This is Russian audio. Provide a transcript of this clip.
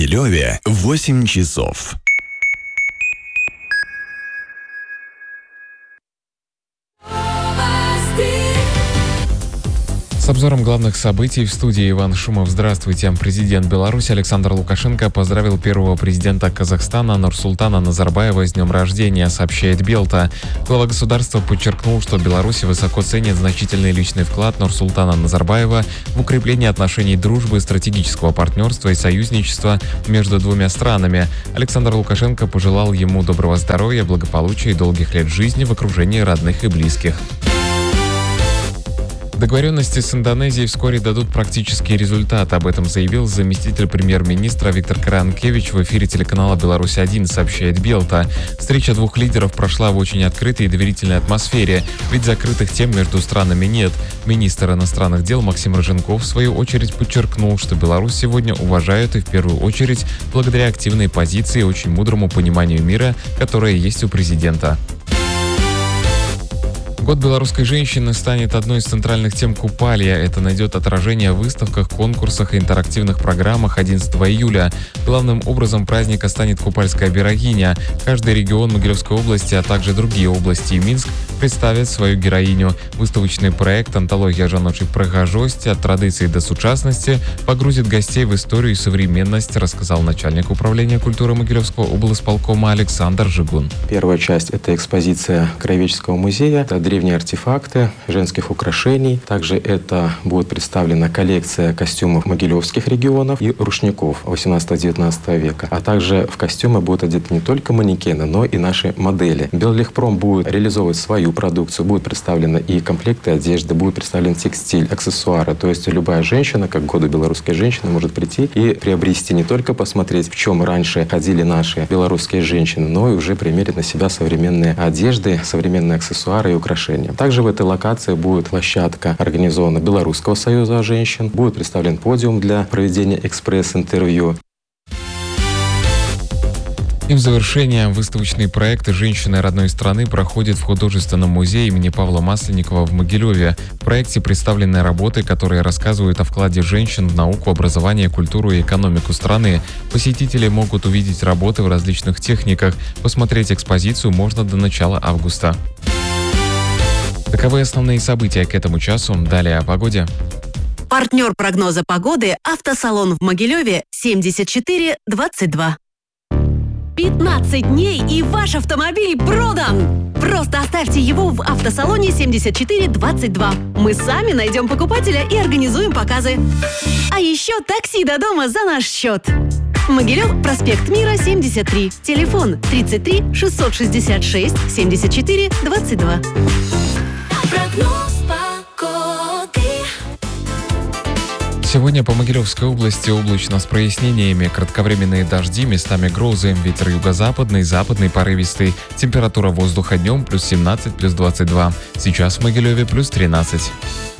Могилеве 8 часов. С обзором главных событий в студии Иван Шумов. Здравствуйте. Президент Беларуси Александр Лукашенко поздравил первого президента Казахстана Нурсултана Назарбаева с днем рождения, сообщает Белта. Глава государства подчеркнул, что Беларусь высоко ценит значительный личный вклад Нурсултана Назарбаева в укрепление отношений дружбы, стратегического партнерства и союзничества между двумя странами. Александр Лукашенко пожелал ему доброго здоровья, благополучия и долгих лет жизни в окружении родных и близких. Договоренности с Индонезией вскоре дадут практический результат. Об этом заявил заместитель премьер-министра Виктор Каранкевич в эфире телеканала «Беларусь-1», сообщает Белта. Встреча двух лидеров прошла в очень открытой и доверительной атмосфере, ведь закрытых тем между странами нет. Министр иностранных дел Максим Рыженков, в свою очередь, подчеркнул, что Беларусь сегодня уважают и в первую очередь благодаря активной позиции и очень мудрому пониманию мира, которое есть у президента. Год белорусской женщины станет одной из центральных тем Купалья. Это найдет отражение в выставках, конкурсах и интерактивных программах 11 июля. Главным образом праздника станет Купальская берегиня. Каждый регион Могилевской области, а также другие области и Минск представят свою героиню. Выставочный проект «Антология жаночей прыгажости от традиций до сучасности» погрузит гостей в историю и современность, рассказал начальник управления культуры Могилевского облсполкома Александр Жигун. Первая часть – это экспозиция Краеведческого музея. Это древние артефакты, женских украшений. Также это будет представлена коллекция костюмов могилевских регионов и рушников 18-19 века. А также в костюмы будут одеты не только манекены, но и наши модели. Беллегпром будет реализовывать свою продукцию. Будут представлены и комплекты одежды, будет представлен текстиль, аксессуары. То есть любая женщина, как годы белорусской женщины, может прийти и приобрести, не только посмотреть, в чем раньше ходили наши белорусские женщины, но и уже примерить на себя современные одежды, современные аксессуары и украшения. Также в этой локации будет площадка, организована Белорусского союза женщин. Будет представлен подиум для проведения экспресс-интервью. И в завершение выставочный проект «Женщины родной страны» проходит в художественном музее имени Павла Масленникова в Могилеве. В проекте представлены работы, которые рассказывают о вкладе женщин в науку, образование, культуру и экономику страны. Посетители могут увидеть работы в различных техниках. Посмотреть экспозицию можно до начала августа. Таковы основные события к этому часу. Далее о погоде. Партнер прогноза погоды – автосалон в Могилеве 7422. 15 дней и ваш автомобиль продан! Просто оставьте его в автосалоне 7422. Мы сами найдем покупателя и организуем показы. А еще такси до дома за наш счет. Могилев, проспект Мира, 73. Телефон 33 666 74 22. Прогноз погоды. Сегодня по Могилевской области облачно с прояснениями, кратковременные дожди, местами грозы, ветер юго-западный, западный порывистый, температура воздуха днем плюс 17, плюс 22. Сейчас в Могилеве плюс 13.